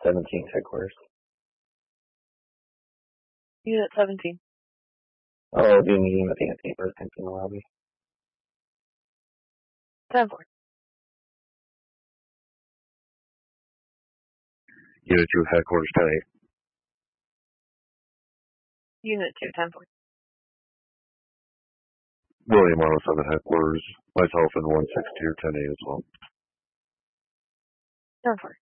17 headquarters. Unit 17. Oh, do you mean at the Anthony Burke in the lobby? 10-4. Unit 2 headquarters 10-8. Unit 2, 10-4. William 107 headquarters, myself and 162 10-8 as well. 10-4.